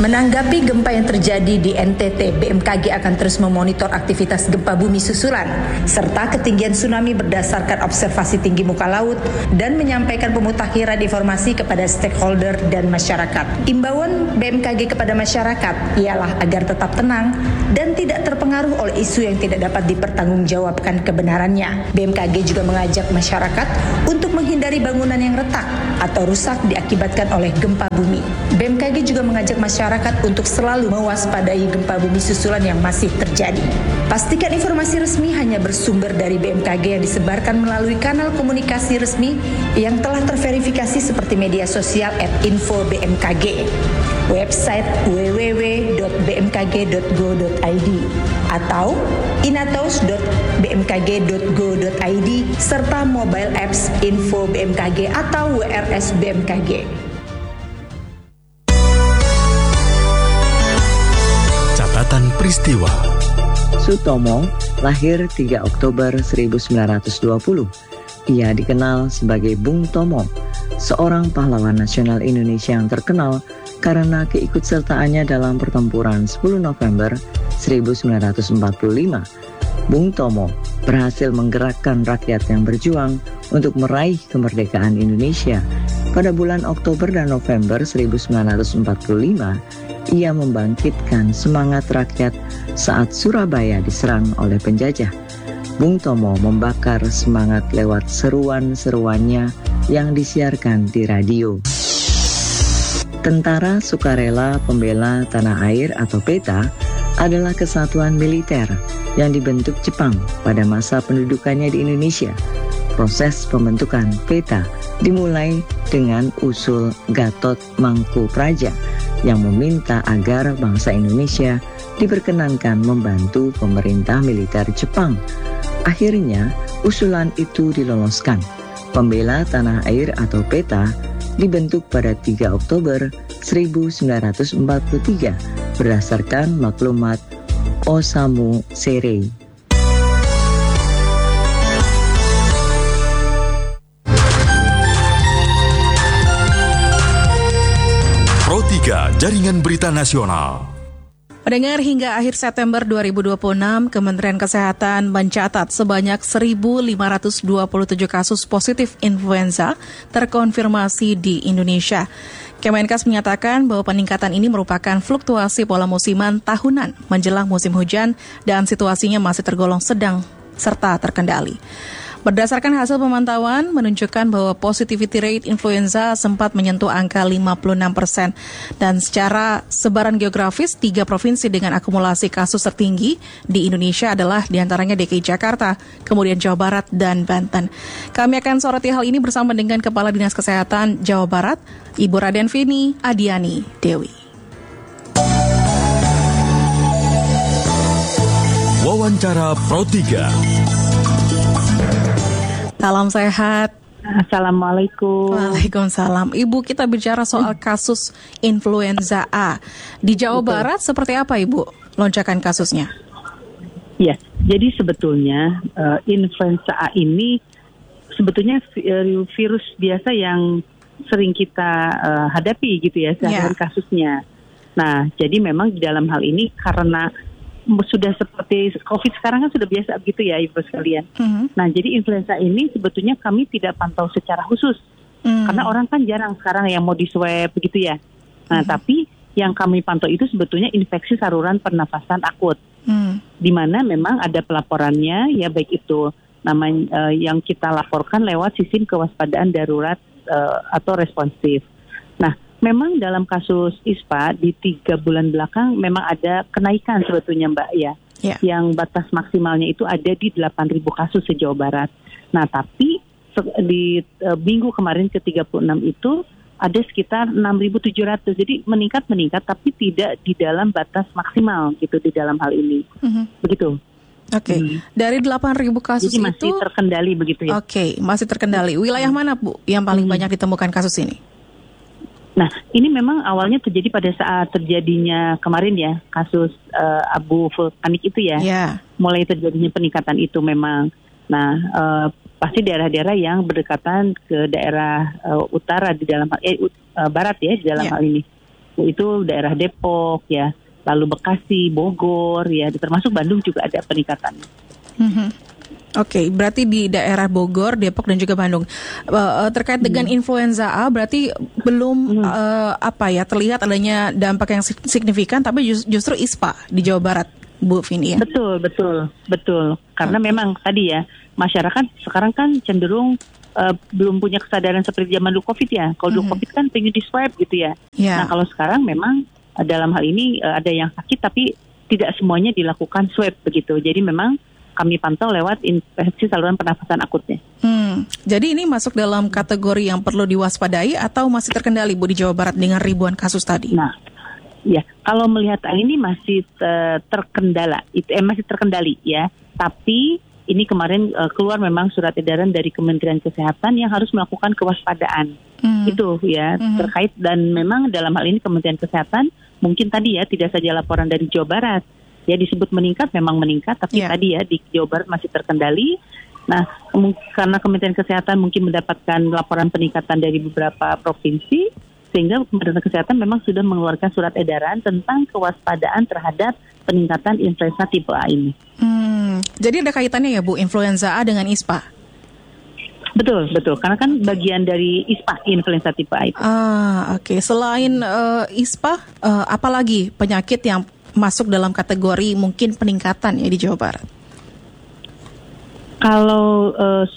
Menanggapi gempa yang terjadi di NTT, BMKG akan terus memonitor aktivitas gempa bumi susulan serta ketinggian tsunami berdasarkan observasi tinggi muka laut dan menyampaikan pemutakhiran informasi kepada stakeholder dan masyarakat. Imbauan BMKG kepada masyarakat ialah agar tetap tenang dan tidak terpengaruh oleh isu yang tidak dapat dipertanggungjawabkan kebenarannya. BMKG juga mengajak masyarakat untuk menghindari bangunan yang retak atau rusak diakibatkan oleh gempa bumi. BMKG juga mengajak masyarakat untuk selalu mewaspadai gempa bumi susulan yang masih terjadi. Pastikan informasi resmi hanya bersumber dari BMKG yang disebarkan melalui kanal komunikasi resmi yang telah terverifikasi seperti media sosial @info-bmkg, website www.bmkg.go.id atau inatos.bmkg.go.id serta mobile apps Info BMKG atau WRS BMKG. Catatan peristiwa. Sutomo lahir 3 Oktober 1920. Ia dikenal sebagai Bung Tomo, seorang pahlawan nasional Indonesia yang terkenal karena keikutsertaannya dalam pertempuran 10 November 1945. Bung Tomo berhasil menggerakkan rakyat yang berjuang untuk meraih kemerdekaan Indonesia. Pada bulan Oktober dan November 1945, ia membangkitkan semangat rakyat saat Surabaya diserang oleh penjajah. Bung Tomo membakar semangat lewat seruan-seruannya yang disiarkan di radio. Tentara Sukarela Pembela Tanah Air atau PETA adalah kesatuan militer yang dibentuk Jepang pada masa pendudukannya di Indonesia. Proses pembentukan PETA dimulai dengan usul Gatot Mangkupraja yang meminta agar bangsa Indonesia diperkenankan membantu pemerintah militer Jepang. Akhirnya, usulan itu diloloskan. Pembela Tanah Air atau PETA dibentuk pada 3 Oktober 1943 berdasarkan maklumat Osamu Serei. Pro 3 Jaringan Berita Nasional. Pendengar, hingga akhir September 2026, Kementerian Kesehatan mencatat sebanyak 1.527 kasus positif influenza terkonfirmasi di Indonesia. Kemenkes menyatakan bahwa peningkatan ini merupakan fluktuasi pola musiman tahunan menjelang musim hujan dan situasinya masih tergolong sedang serta terkendali. Berdasarkan hasil pemantauan menunjukkan bahwa positivity rate influenza sempat menyentuh angka 56%. Dan secara sebaran geografis, 3 provinsi dengan akumulasi kasus tertinggi di Indonesia adalah diantaranya DKI Jakarta, kemudian Jawa Barat, dan Banten. Kami akan soroti hal ini bersama dengan Kepala Dinas Kesehatan Jawa Barat, Ibu Raden Vini Adiani Dewi. Wawancara Pro 3. Salam sehat. Assalamualaikum. Waalaikumsalam. Ibu, kita bicara soal kasus influenza A. Di Jawa Barat seperti apa, Ibu, lonjakan kasusnya? Ya, jadi sebetulnya influenza A ini sebetulnya virus biasa yang sering kita hadapi gitu ya, sehari-hari kasusnya. Nah, jadi memang di dalam hal ini karena sudah seperti COVID sekarang kan sudah biasa begitu ya Ibu sekalian. Nah, jadi influenza ini sebetulnya kami tidak pantau secara khusus. Karena orang kan jarang sekarang yang mau di swab begitu ya. Nah, tapi yang kami pantau itu sebetulnya infeksi saluran pernafasan akut. Di mana memang ada pelaporannya ya, baik itu namanya yang kita laporkan lewat sistem kewaspadaan darurat atau responsif. Nah, memang dalam kasus ISPA di 3 bulan belakang memang ada kenaikan sebetulnya Mbak ya. Yang batas maksimalnya itu ada di 8.000 kasus se-Jawa Barat. Nah, tapi di minggu kemarin ke-36 itu ada sekitar 6.700. Jadi meningkat tapi tidak di dalam batas maksimal gitu di dalam hal ini. Begitu. Oke. Dari 8.000 kasus jadi masih itu terkendali begitu ya. Oke, masih terkendali. Wilayah mana, Bu, yang paling banyak ditemukan kasus ini? Nah, ini memang awalnya terjadi pada saat terjadinya kemarin ya, kasus abu vulkanik itu ya. Mulai terjadinya peningkatan itu memang. Nah, pasti daerah-daerah yang berdekatan ke daerah utara di dalam barat ya di dalam hal ini. itu daerah Depok ya, lalu Bekasi, Bogor ya, termasuk Bandung juga ada peningkatan. Oke, berarti di daerah Bogor, Depok dan juga Bandung. Terkait dengan influenza A, berarti belum terlihat adanya dampak yang signifikan, tapi justru ISPA di Jawa Barat, Bu Vini ya. Betul. Karena memang tadi ya, masyarakat sekarang kan cenderung belum punya kesadaran seperti zaman dulu COVID ya. Kalau dulu COVID kan pengen di swab gitu ya. Nah kalau sekarang memang dalam hal ini ada yang sakit tapi tidak semuanya dilakukan swab begitu. Jadi memang kami pantau lewat infeksi saluran pernafasan akutnya. Jadi ini masuk dalam kategori yang perlu diwaspadai atau masih terkendali, Bu, di Jawa Barat dengan ribuan kasus tadi? Nah, ya kalau melihat ini masih masih terkendali ya. Tapi ini kemarin keluar memang surat edaran dari Kementerian Kesehatan yang harus melakukan kewaspadaan. Itu ya terkait, dan memang dalam hal ini Kementerian Kesehatan mungkin tadi ya tidak saja laporan dari Jawa Barat. Ya disebut meningkat, memang meningkat, tapi tadi ya di Jawa Barat masih terkendali. Nah, karena Kementerian Kesehatan mungkin mendapatkan laporan peningkatan dari beberapa provinsi, sehingga Kementerian Kesehatan memang sudah mengeluarkan surat edaran tentang kewaspadaan terhadap peningkatan influenza tipe A ini. Jadi ada kaitannya ya, Bu, influenza A dengan ISPA? Betul. Karena kan bagian dari ISPA, influenza tipe A itu. Oke. Selain ISPA, apa lagi penyakit yang masuk dalam kategori mungkin peningkatan ya di Jawa Barat? Kalau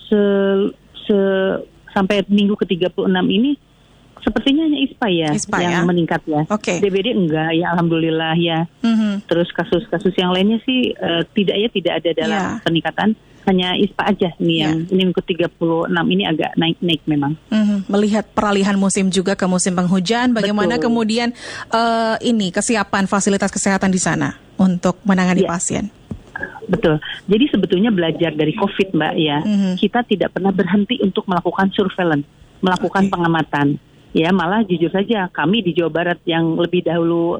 sampai minggu ke-36 ini sepertinya hanya ISPA yang meningkat ya. DBD enggak ya, alhamdulillah ya. Terus kasus-kasus yang lainnya sih tidak ada dalam peningkatan. Hanya ISPA aja nih yang ini minggu 36 ini agak naik memang. Melihat peralihan musim juga ke musim penghujan, bagaimana kemudian kesiapan fasilitas kesehatan di sana untuk menangani pasien? Betul. Jadi sebetulnya belajar dari COVID, Mbak ya, kita tidak pernah berhenti untuk melakukan surveillance, melakukan pengamatan. Ya, malah jujur saja kami di Jawa Barat yang lebih dahulu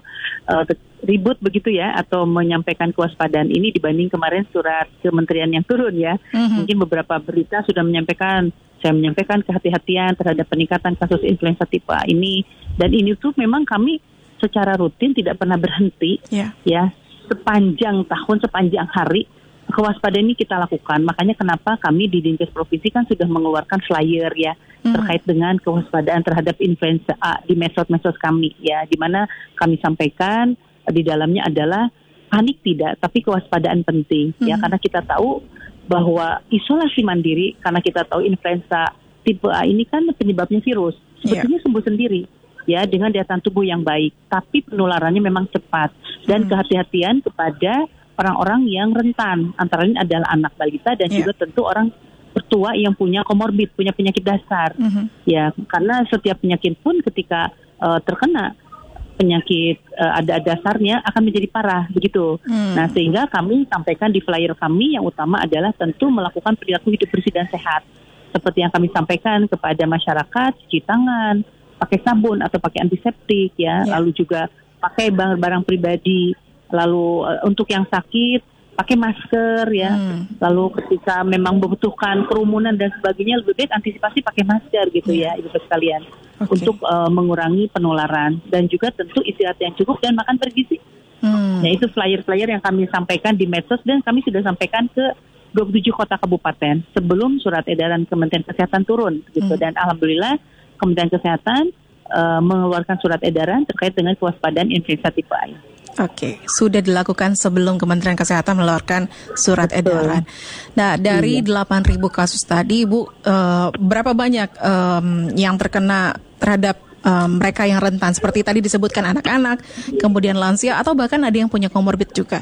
ribut begitu ya, atau menyampaikan kewaspadaan ini dibanding kemarin surat kementerian yang turun ya. Mungkin beberapa berita sudah saya menyampaikan kehati-hatian terhadap peningkatan kasus influenza tipe A ini. Dan ini tuh memang kami secara rutin tidak pernah berhenti ya, sepanjang tahun, sepanjang hari kewaspadaan ini kita lakukan. Makanya kenapa kami di Dinkes Provinsi kan sudah mengeluarkan flyer ya terkait dengan kewaspadaan terhadap influenza A di medsos kami ya, di mana kami sampaikan di dalamnya adalah panik tidak, tapi kewaspadaan penting ya, karena kita tahu bahwa isolasi mandiri, karena kita tahu influenza tipe A ini kan penyebabnya virus, sebetulnya sembuh sendiri ya dengan daya tahan tubuh yang baik, tapi penularannya memang cepat dan kehati-hatian kepada orang-orang yang rentan, antara lain adalah anak balita dan juga tentu orang tua yang punya komorbid, punya penyakit dasar. Ya, karena setiap penyakit pun ketika terkena penyakit ada dasarnya akan menjadi parah begitu. Nah, sehingga kami sampaikan di flyer kami yang utama adalah tentu melakukan perilaku hidup bersih dan sehat. Seperti yang kami sampaikan kepada masyarakat, cuci tangan, pakai sabun atau pakai antiseptik ya, lalu juga pakai barang pribadi. Lalu untuk yang sakit pakai masker ya, lalu ketika memang membutuhkan kerumunan dan sebagainya lebih baik antisipasi pakai masker gitu ya ibu sekalian, untuk mengurangi penularan, dan juga tentu istirahat yang cukup dan makan bergizi. Nah itu flyer-flyer yang kami sampaikan di medsos dan kami sudah sampaikan ke 27 kota kabupaten sebelum surat edaran Kementerian Kesehatan turun gitu, dan alhamdulillah Kementerian Kesehatan mengeluarkan surat edaran terkait dengan kewaspadaan influenza tipe A. Oke, sudah dilakukan sebelum Kementerian Kesehatan mengeluarkan surat edaran. Nah, dari 8.000 kasus tadi, Bu, berapa banyak yang terkena terhadap mereka yang rentan? Seperti tadi disebutkan anak-anak, kemudian lansia, atau bahkan ada yang punya komorbid juga?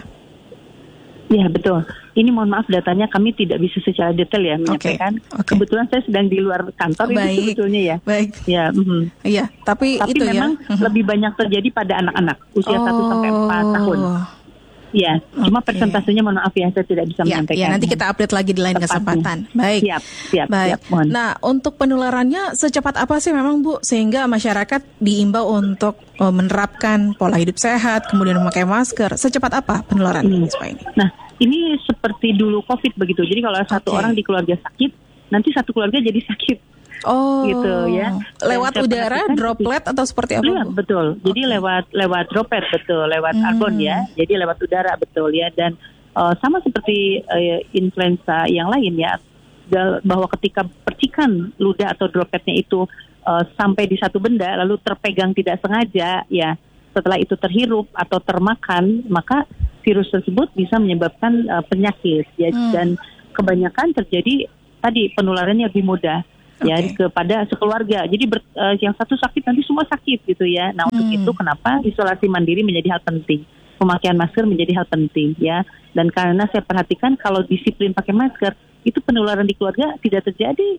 Ya, betul. Ini mohon maaf datanya kami tidak bisa secara detail ya menyampaikan. Kebetulan saya sedang di luar kantor ini sebetulnya ya. Ya, iya, tapi itu memang lebih banyak terjadi pada anak-anak usia 1 sampai 4 tahun. Ya, cuma persentasenya mohon maaf ya saya tidak bisa menyampaikan. Ya, nanti kita update lagi di lain kesempatan. Baik. Siap. Mohon. Nah, untuk penularannya secepat apa sih memang Bu, sehingga masyarakat diimbau untuk menerapkan pola hidup sehat, kemudian memakai masker. Secepat apa penularan ini? Nah, ini seperti dulu COVID begitu. Jadi kalau satu orang di keluarga sakit, nanti satu keluarga jadi sakit. gitu ya. Lewat udara, droplet atau seperti apa? Iya, betul. Jadi lewat droplet, betul, lewat airborne ya. Jadi lewat udara, betul ya. Dan sama seperti influenza yang lain ya, bahwa ketika percikan ludah atau dropletnya itu sampai di satu benda lalu terpegang tidak sengaja ya, setelah itu terhirup atau termakan, maka virus tersebut bisa menyebabkan penyakit ya. Dan kebanyakan terjadi tadi penularannya lebih mudah ya kepada sekeluarga. Jadi yang satu sakit nanti semua sakit gitu ya. Nah, untuk itu kenapa isolasi mandiri menjadi hal penting. Pemakaian masker menjadi hal penting ya. Dan karena saya perhatikan kalau disiplin pakai masker, itu penularan di keluarga tidak terjadi.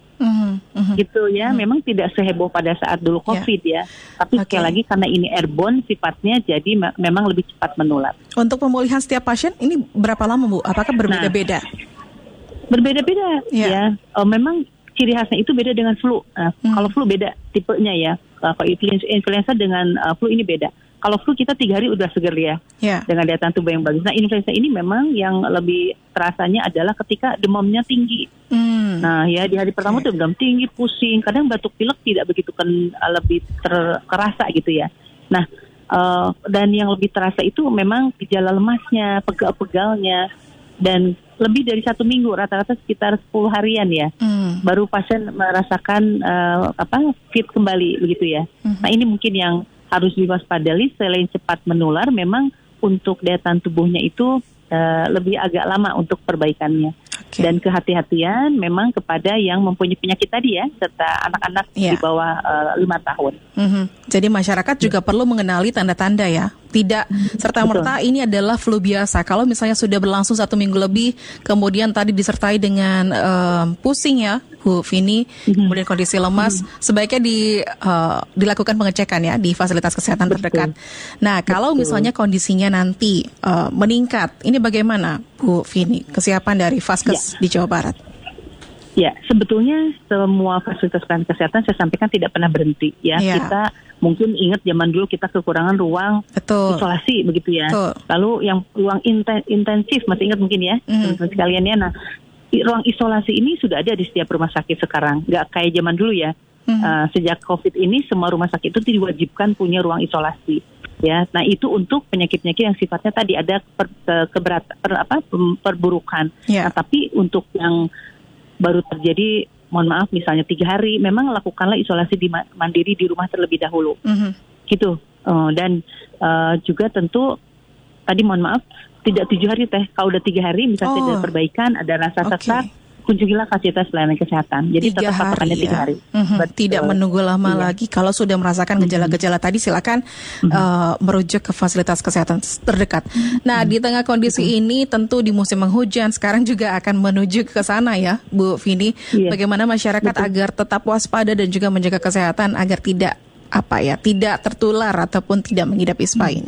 Gitu ya. Memang tidak seheboh pada saat dulu COVID ya. Tapi sekali lagi karena ini airborne sifatnya, jadi memang lebih cepat menular. Untuk pemulihan setiap pasien ini berapa lama, Bu? Apakah berbeda-beda? Berbeda-beda ya. Memang ciri khasnya itu beda dengan flu. Kalau flu beda tipenya ya. Kalau influenza dengan flu ini beda. Kalau flu kita 3 hari udah seger ya, dengan daya tahan tubuh yang bagus. Nah, influenza ini memang yang lebih terasanya adalah ketika demamnya tinggi. Nah ya, di hari pertama tuh demam tinggi, pusing, kadang batuk pilek tidak begitu lebih terasa gitu ya. Nah, dan yang lebih terasa itu memang gejala lemasnya, pegal-pegalnya, dan lebih dari 1 minggu, rata-rata sekitar 10 harian ya, baru pasien merasakan fit kembali begitu ya. Nah, ini mungkin yang harus diwaspadai. Selain cepat menular, memang untuk daya tahan tubuhnya itu lebih agak lama untuk perbaikannya. Dan kehati-hatian memang kepada yang mempunyai penyakit tadi ya, serta anak-anak di bawah 5 tahun. Jadi masyarakat juga perlu mengenali tanda-tanda ya. Tidak serta-merta ini adalah flu biasa. Kalau misalnya sudah berlangsung 1 minggu lebih, kemudian tadi disertai dengan pusing ya, Bu Vini, kemudian kondisi lemas, sebaiknya dilakukan pengecekan ya di fasilitas kesehatan terdekat. Nah, kalau misalnya kondisinya nanti meningkat, ini bagaimana Bu Vini, kesiapan dari Vaskes di Jawa Barat? Ya, sebetulnya semua fasilitas kesehatan saya sampaikan tidak pernah berhenti ya. Kita mungkin ingat zaman dulu kita kekurangan ruang isolasi begitu ya. Lalu yang ruang intensif masih ingat mungkin ya, teman-teman sekalian ya. Nah, ruang isolasi ini sudah ada di setiap rumah sakit sekarang, nggak kayak zaman dulu ya. Sejak COVID ini semua rumah sakit itu diwajibkan punya ruang isolasi. Ya, nah itu untuk penyakit-penyakit yang sifatnya tadi ada perburukan. Nah, tapi untuk yang baru terjadi, mohon maaf misalnya 3 hari, memang lakukanlah isolasi mandiri di rumah terlebih dahulu. Gitu. Dan juga tentu tadi mohon maaf tidak 7 hari teh. Kalau udah 3 hari misalnya ada perbaikan, ada rasa sesak, kunjungilah fasilitas pelayanan kesehatan. Jadi tetap patokannya 3 hari. Tidak menunggu lama lagi. Kalau sudah merasakan gejala-gejala tadi, silakan merujuk ke fasilitas kesehatan terdekat. Nah, di tengah kondisi ini tentu di musim penghujan sekarang juga akan menuju ke sana ya, Bu Vini. Bagaimana masyarakat agar tetap waspada dan juga menjaga kesehatan agar tidak tidak tertular ataupun tidak mengidap ISPA ini?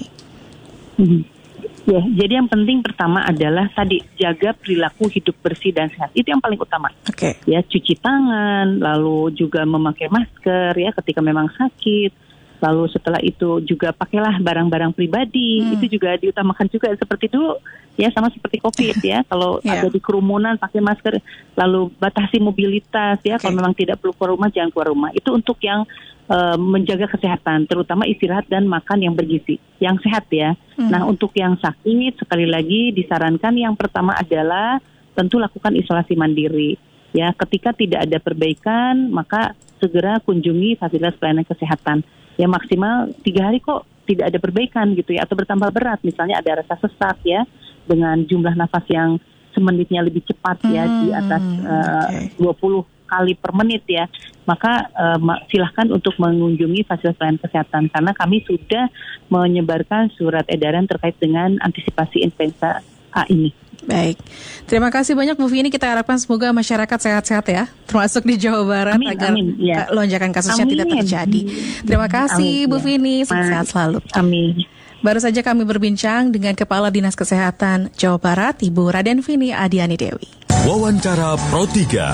Ya, jadi yang penting pertama adalah tadi jaga perilaku hidup bersih dan sehat. Itu yang paling utama. Ya, cuci tangan, lalu juga memakai masker ya ketika memang sakit. Lalu setelah itu juga pakailah barang-barang pribadi. Itu juga diutamakan juga seperti dulu ya, sama seperti COVID ya. Kalau ada di kerumunan pakai masker, lalu batasi mobilitas ya. Kalau memang tidak perlu keluar rumah, jangan keluar rumah. Itu untuk yang menjaga kesehatan, terutama istirahat dan makan yang bergizi, yang sehat ya. Nah, untuk yang sakit sekali lagi disarankan yang pertama adalah tentu lakukan isolasi mandiri. Ya, ketika tidak ada perbaikan, maka segera kunjungi fasilitas pelayanan kesehatan. Ya, maksimal 3 hari kok tidak ada perbaikan gitu ya, atau bertambah berat, misalnya ada rasa sesak ya, dengan jumlah nafas yang semenitnya lebih cepat ya, di atas 20 kali per menit ya, maka silahkan untuk mengunjungi fasilitas pelayanan kesehatan karena kami sudah menyebarkan surat edaran terkait dengan antisipasi influenza A ini. Baik, terima kasih banyak Bu Vini. Kita harapkan semoga masyarakat sehat-sehat ya, termasuk di Jawa Barat, agar lonjakan kasusnya tidak terjadi. Terima kasih Bu Vini, sehat selalu. Amin. Baru saja kami berbincang dengan Kepala Dinas Kesehatan Jawa Barat, Ibu Raden Vini Adiani Dewi. Wawancara Pro 3.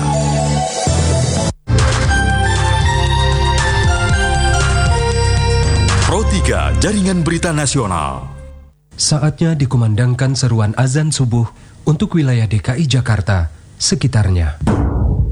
Pro 3 Jaringan Berita Nasional. Saatnya dikumandangkan seruan azan subuh untuk wilayah DKI Jakarta sekitarnya.